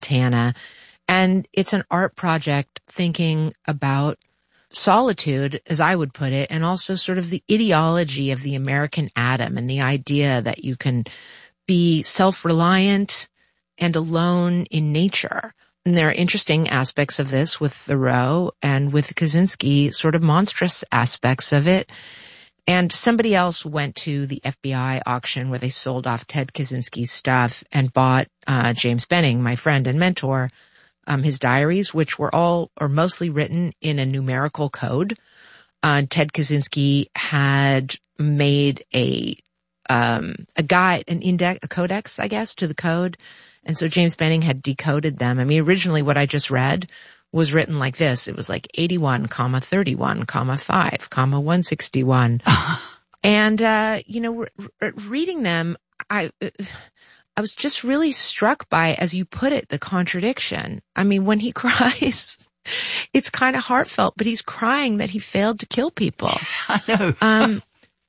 Montana. And it's an art project thinking about solitude, as I would put it, and also sort of the ideology of the American atom and the idea that you can be self-reliant and alone in nature. And there are interesting aspects of this with Thoreau and with Kaczynski, sort of monstrous aspects of it. And somebody else went to the FBI auction where they sold off Ted Kaczynski's stuff and bought James Benning, my friend and mentor, his diaries, which were all or mostly written in a numerical code. Ted Kaczynski had made a guide, an index, a codex, I guess, to the code. And so James Benning had decoded them. I mean, originally what I just read was written like this. It was like 81, 31, 5, 161. And, reading them, I was just really struck by, as you put it, the contradiction. I mean, when he cries, it's kind of heartfelt, but he's crying that he failed to kill people. I know.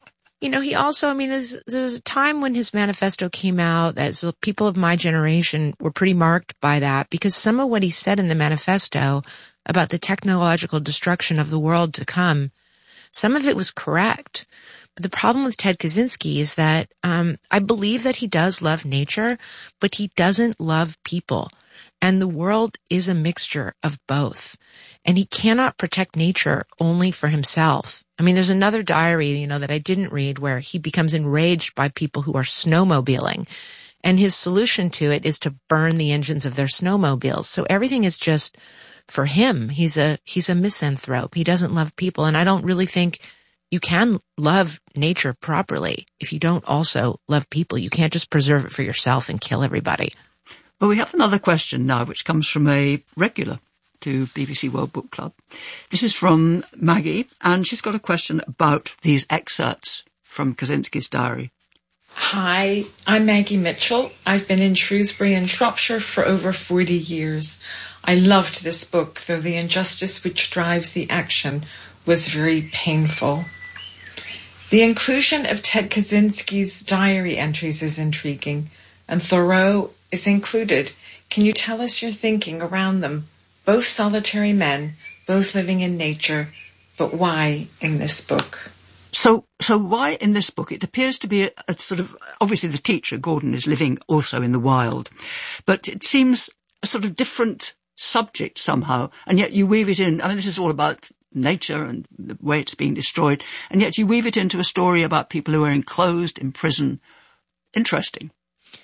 He also, there's a time when his manifesto came out that so people of my generation were pretty marked by that, because some of what he said in the manifesto about the technological destruction of the world to come, some of it was correct. But the problem with Ted Kaczynski is that I believe that he does love nature, but he doesn't love people. And the world is a mixture of both. And he cannot protect nature only for himself. I mean, there's another diary, that I didn't read where he becomes enraged by people who are snowmobiling. And his solution to it is to burn the engines of their snowmobiles. So everything is just for him. He's a misanthrope. He doesn't love people. And I don't really think you can love nature properly if you don't also love people. You can't just preserve it for yourself and kill everybody. Well, we have another question now, which comes from a regular to BBC World Book Club. This is from Maggie, and she's got a question about these excerpts from Kaczynski's diary. Hi, I'm Maggie Mitchell. I've been in Shrewsbury in Shropshire for over 40 years. I loved this book, though the injustice which drives the action was very painful. The inclusion of Ted Kaczynski's diary entries is intriguing, and Thoreau is included. Can you tell us your thinking around them? Both solitary men, both living in nature, but why in this book? So why in this book? It appears to be a sort of, obviously the teacher, Gordon, is living also in the wild, but it seems a sort of different subject somehow, and yet you weave it in. I mean, this is all about nature and the way it's being destroyed, and yet you weave it into a story about people who are enclosed in prison. Interesting.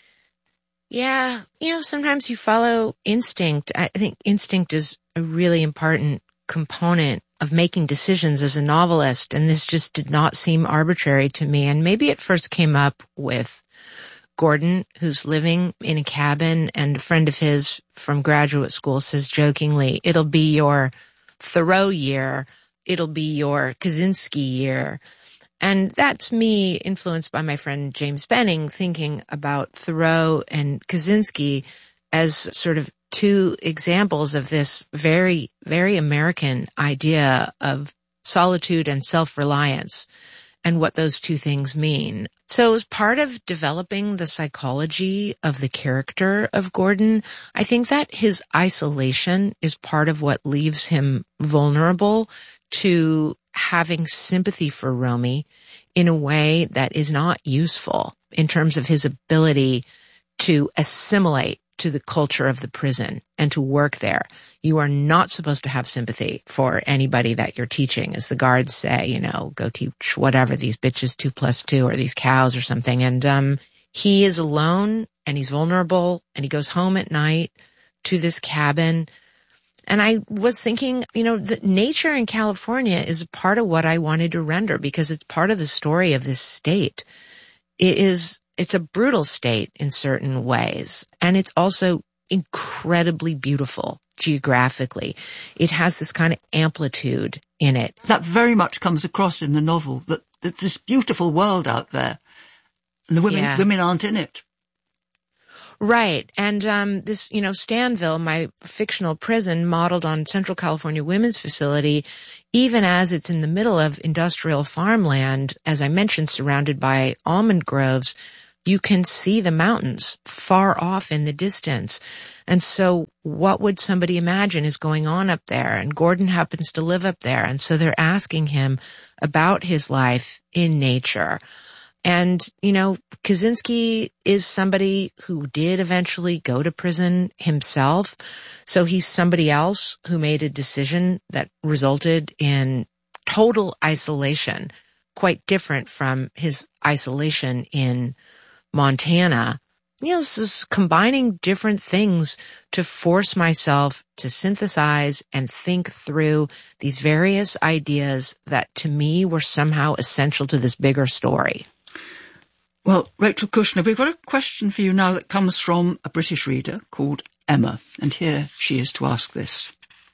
Yeah, sometimes you follow instinct. I think instinct is a really important component of making decisions as a novelist, and this just did not seem arbitrary to me. And maybe it first came up with Gordon, who's living in a cabin, and a friend of his from graduate school says jokingly, it'll be your Thoreau year, it'll be your Kaczynski year. And that's me influenced by my friend James Benning, thinking about Thoreau and Kaczynski as sort of two examples of this very, very American idea of solitude and self-reliance and what those two things mean. So as part of developing the psychology of the character of Gordon, I think that his isolation is part of what leaves him vulnerable to having sympathy for Romy in a way that is not useful in terms of his ability to assimilate to the culture of the prison and to work there. You are not supposed to have sympathy for anybody that you're teaching. As the guards say, go teach whatever, these bitches 2 + 2 or these cows or something. And he is alone and he's vulnerable and he goes home at night to this cabin. And I was thinking, that nature in California is a part of what I wanted to render because it's part of the story of this state. It's a brutal state in certain ways. And it's also incredibly beautiful geographically. It has this kind of amplitude in it. That very much comes across in the novel, that there's this beautiful world out there. And the women aren't in it. Right. And this, Stanville, my fictional prison modeled on Central California Women's Facility, even as it's in the middle of industrial farmland, as I mentioned, surrounded by almond groves, you can see the mountains far off in the distance. And so what would somebody imagine is going on up there? And Gordon happens to live up there. And so they're asking him about his life in nature. And, Kaczynski is somebody who did eventually go to prison himself. So he's somebody else who made a decision that resulted in total isolation, quite different from his isolation in Montana. This is combining different things to force myself to synthesize and think through these various ideas that to me were somehow essential to this bigger story. Well, Rachel Kushner, we've got a question for you now that comes from a British reader called Emma, and here she is to ask this.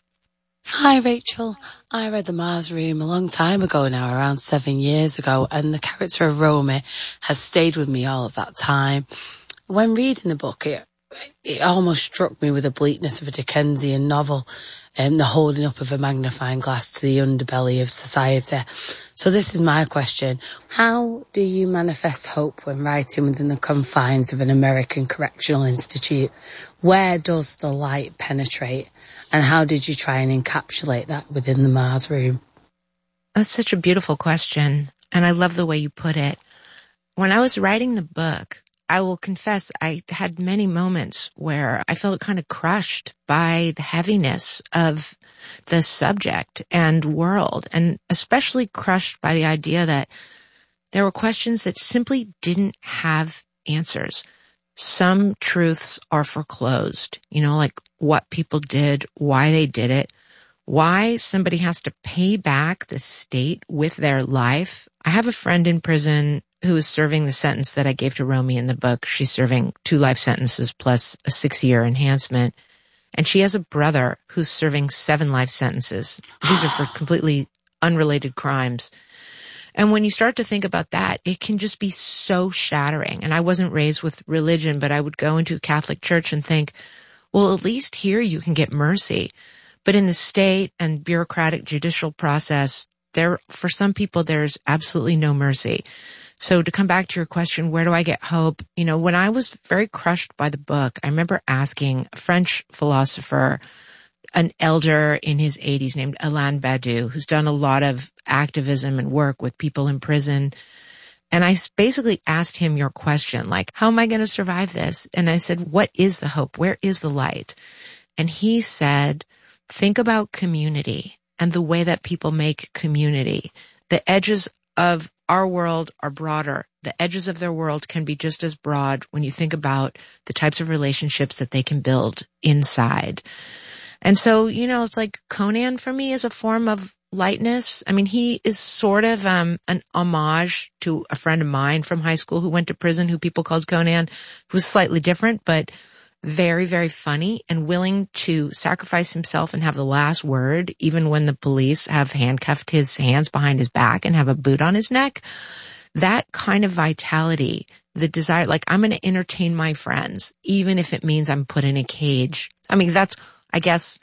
Hi, Rachel. I read The Mars Room a long time ago now, around 7 years ago, and the character of Romy has stayed with me all of that time. When reading the book, it almost struck me with the bleakness of a Dickensian novel, the holding up of a magnifying glass to the underbelly of society. So this is my question. How do you manifest hope when writing within the confines of an American correctional institute? Where does the light penetrate? And how did you try and encapsulate that within the Mars Room? That's such a beautiful question, and I love the way you put it. When I was writing the book, I will confess I had many moments where I felt kind of crushed by the heaviness of the subject and world, and especially crushed by the idea that there were questions that simply didn't have answers. Some truths are foreclosed, like what people did, why they did it, why somebody has to pay back the state with their life. I have a friend in prison who is serving the sentence that I gave to Romy in the book. She's serving 2 life sentences plus a 6-year enhancement. And she has a brother who's serving 7 life sentences. These are for completely unrelated crimes. And when you start to think about that, it can just be so shattering. And I wasn't raised with religion, but I would go into a Catholic church and think, well, at least here you can get mercy. But in the state and bureaucratic judicial process, for some people, there's absolutely no mercy. So to come back to your question, where do I get hope? When I was very crushed by the book, I remember asking a French philosopher, an elder in his 80s named Alain Badiou, who's done a lot of activism and work with people in prison. And I basically asked him your question, like, how am I going to survive this? And I said, what is the hope? Where is the light? And he said, think about community and the way that people make community. The edges of our world are broader. The edges of their world can be just as broad when you think about the types of relationships that they can build inside. And so, it's like Conan for me is a form of lightness. I mean, he is sort of an homage to a friend of mine from high school who went to prison, who people called Conan, who was slightly different, but very, very funny and willing to sacrifice himself and have the last word, even when the police have handcuffed his hands behind his back and have a boot on his neck. That kind of vitality, the desire, like, I'm going to entertain my friends, even if it means I'm put in a cage. I mean, that's, I guess,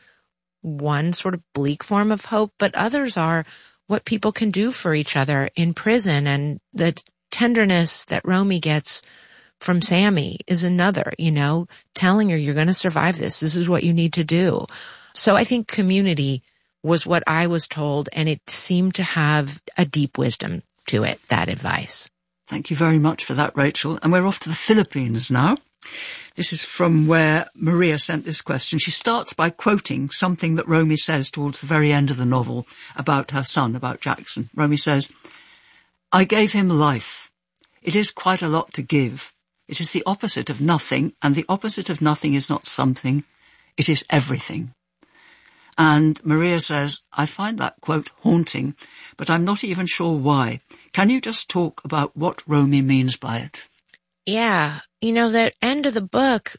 one sort of bleak form of hope, but others are what people can do for each other in prison. And the tenderness that Romy gets from Sammy is another, telling her you're going to survive this. This is what you need to do. So I think community was what I was told, and it seemed to have a deep wisdom to it, that advice. Thank you very much for that, Rachel. And we're off to the Philippines now. This is from where Maria sent this question. She starts by quoting something that Romy says towards the very end of the novel about her son, about Jackson. Romy says, I gave him life. It is quite a lot to give. It is the opposite of nothing, and the opposite of nothing is not something, it is everything. And Maria says, I find that quote haunting, but I'm not even sure why. Can you just talk about what Romy means by it? Yeah, that end of the book,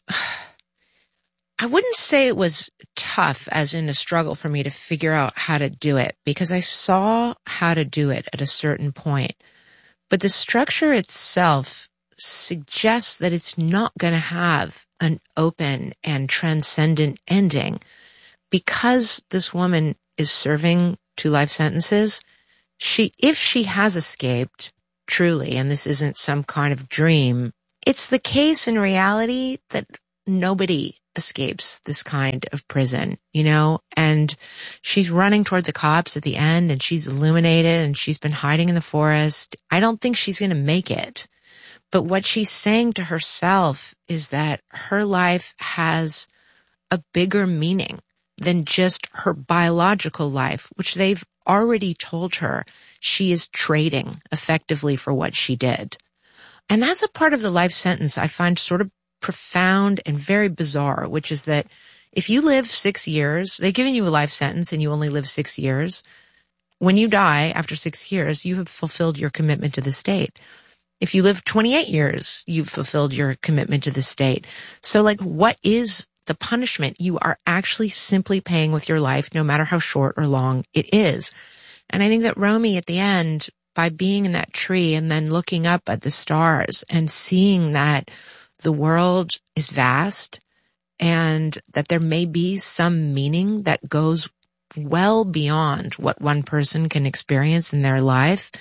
I wouldn't say it was tough as in a struggle for me to figure out how to do it, because I saw how to do it at a certain point. But the structure itself suggests that it's not going to have an open and transcendent ending. Because this woman is serving 2 life sentences, if she has escaped, truly, and this isn't some kind of dream, it's the case in reality that nobody escapes this kind of prison, you know, and she's running toward the cops at the end and she's illuminated and she's been hiding in the forest. I don't think she's going to make it. But what she's saying to herself is that her life has a bigger meaning than just her biological life, which they've already told her she is trading effectively for what she did. And that's a part of the life sentence I find sort of profound and very bizarre, which is that if you live 6 years, they've given you a life sentence and you only live 6 years. When you die after 6 years, you have fulfilled your commitment to the state. If you live 28 years, you've fulfilled your commitment to the state. So like, what is the punishment? You are actually simply paying with your life, no matter how short or long it is. And I think that Romy at the end, by being in that tree and then looking up at the stars and seeing that the world is vast and that there may be some meaning that goes well beyond what one person can experience in their life,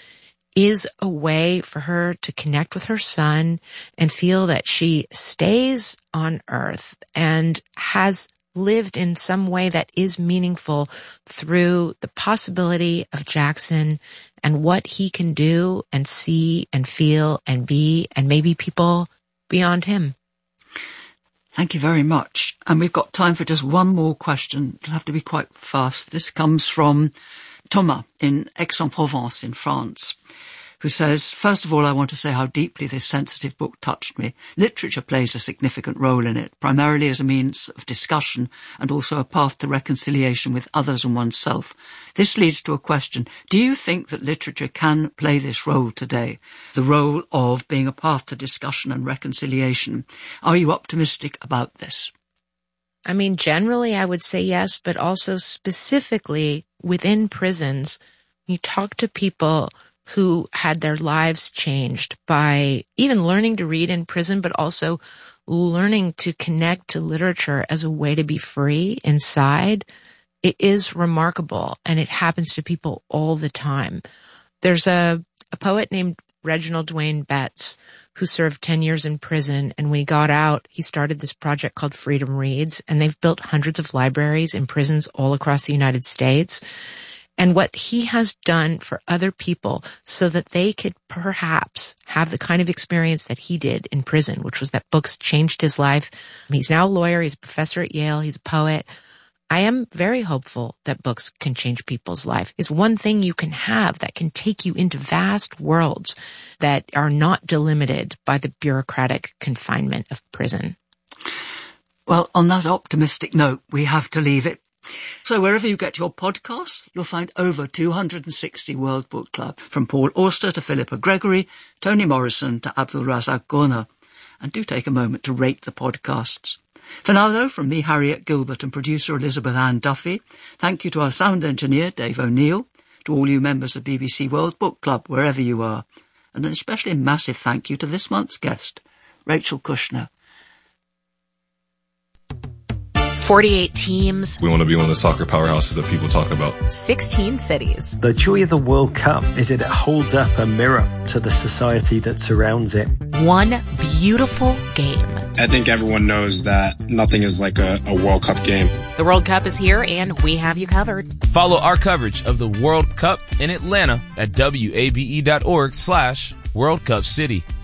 is a way for her to connect with her son and feel that she stays on Earth and has lived in some way that is meaningful through the possibility of Jackson and what he can do and see and feel and be, and maybe people beyond him. Thank you very much. And we've got time for just one more question. It'll have to be quite fast. This comes from Thomas in Aix-en-Provence in France, who says, first of all, I want to say how deeply this sensitive book touched me. Literature plays a significant role in it, primarily as a means of discussion and also a path to reconciliation with others and oneself. This leads to a question. Do you think that literature can play this role today, the role of being a path to discussion and reconciliation? Are you optimistic about this? I mean, generally I would say yes, but also specifically within prisons, you talk to people who had their lives changed by even learning to read in prison, but also learning to connect to literature as a way to be free inside. It is remarkable, and it happens to people all the time. There's a poet named Reginald Dwayne Betts who served 10 years in prison, and when he got out, he started this project called Freedom Reads, and they've built hundreds of libraries in prisons all across the United States. And what he has done for other people so that they could perhaps have the kind of experience that he did in prison, which was that books changed his life. He's now a lawyer. He's a professor at Yale. He's a poet. I am very hopeful that books can change people's life. It's one thing you can have that can take you into vast worlds that are not delimited by the bureaucratic confinement of prison. Well, on that optimistic note, we have to leave it. So wherever you get your podcasts, you'll find over 260 World Book Club, from Paul Auster to Philippa Gregory, Toni Morrison to Abdul Razak Gurna. And do take a moment to rate the podcasts. For now, though, from me, Harriet Gilbert, and producer Elizabeth Ann Duffy, thank you to our sound engineer, Dave O'Neill, to all you members of BBC World Book Club, wherever you are, and an especially massive thank you to this month's guest, Rachel Kushner. 48 teams. We want to be one of the soccer powerhouses that people talk about. 16 cities. The joy of the World Cup is that it holds up a mirror to the society that surrounds it. One beautiful game. I think everyone knows that nothing is like a World Cup game. The World Cup is here, and we have you covered. Follow our coverage of the World Cup in Atlanta at wabe.org/World Cup City.